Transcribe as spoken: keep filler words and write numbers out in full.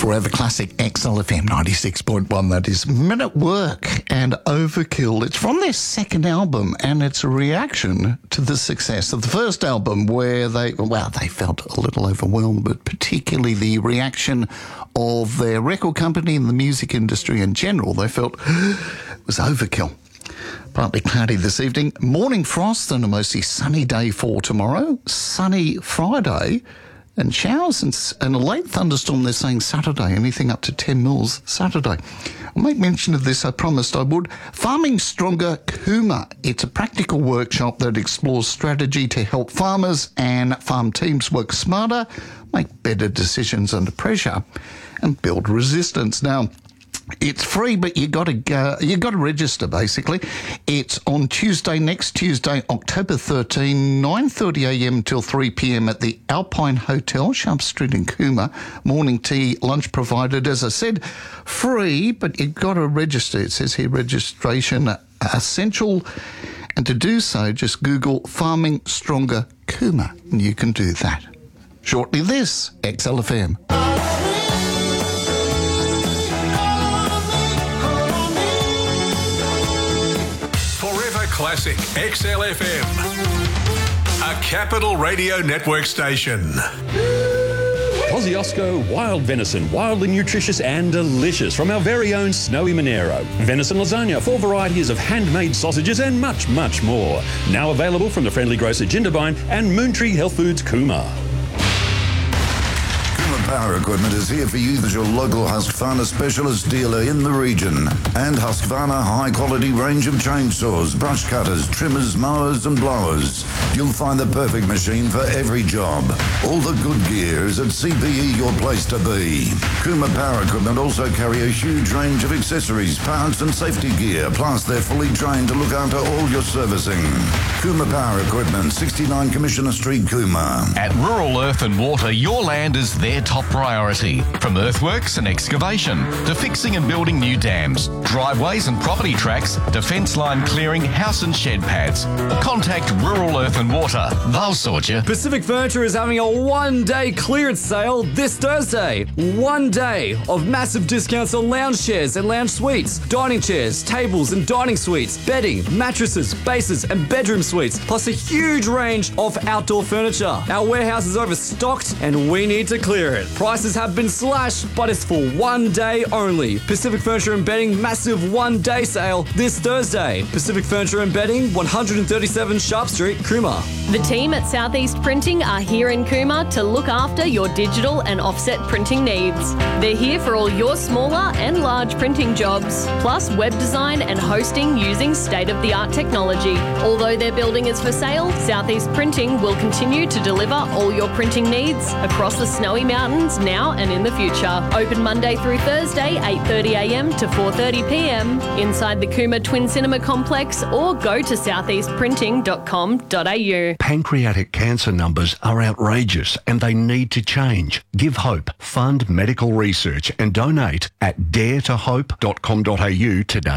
Forever Classic X L F M ninety-six point one. That is Men at Work and Overkill. It's from their second album, and it's a reaction to the success of the first album, where they, well, they felt a little overwhelmed, but particularly the reaction of their record company and the music industry in general. They felt it was overkill. Partly cloudy this evening. Morning frost and a mostly sunny day for tomorrow. Sunny Friday. And showers and, and a late thunderstorm, they're saying Saturday, anything up to ten mils Saturday. I'll make mention of this, I promised I would. Farming Stronger Cooma. It's a practical workshop that explores strategy to help farmers and farm teams work smarter, make better decisions under pressure, and build resistance. Now, it's free, but you got to go, you got to register. Basically, it's on Tuesday, next Tuesday, October thirteenth, nine thirty a m till three p m at the Alpine Hotel, Sharp Street in Cooma. Morning tea, lunch provided. As I said, free, but you've got to register. It says here registration essential, and to do so, just Google Farming Stronger Cooma, and you can do that. Shortly, this X L F M. Classic X L F M, a Capital Radio Network station. Kosciuszko wild venison, wildly nutritious and delicious from our very own Snowy Monero. Venison lasagna, four varieties of handmade sausages and much, much more. Now available from the friendly grocer Jindabyne and Moontree Health Foods Cooma. Power Equipment is here for you as your local Husqvarna specialist dealer in the region. And Husqvarna high-quality range of chainsaws, brush cutters, trimmers, mowers and blowers. You'll find the perfect machine for every job. All the good gear is at C P E, your place to be. Cooma Power Equipment also carry a huge range of accessories, parts and safety gear, plus they're fully trained to look after all your servicing. Cooma Power Equipment, sixty-nine Commissioner Street, Cooma. At Rural Earth and Water, your land is their top priority. From earthworks and excavation to fixing and building new dams, driveways and property tracks to fence line clearing, house and shed pads. Contact Rural Earth and Water. They'll sort you. Pacific Furniture is having a one-day clearance sale this Thursday. One day of massive discounts on lounge chairs and lounge suites, dining chairs, tables and dining suites, bedding, mattresses, bases and bedroom suites, plus a huge range of outdoor furniture. Our warehouse is overstocked and we need to clear it. Prices have been slashed, but it's for one day only. Pacific Furniture and Bedding massive one-day sale this Thursday. Pacific Furniture and Bedding, one thirty-seven Sharp Street, Cooma. The team at Southeast Printing are here in Cooma to look after your digital and offset printing needs. They're here for all your smaller and large printing jobs, plus web design and hosting using state-of-the-art technology. Although their building is for sale, Southeast Printing will continue to deliver all your printing needs across the Snowy Mountains now and in the future. Open Monday through Thursday, eight thirty a m to four thirty p m inside the Cooma Twin Cinema Complex, or go to southeast printing dot com dot a u. Pancreatic cancer numbers are outrageous and they need to change. Give hope, fund medical research and donate at dare to hope dot com dot a u today.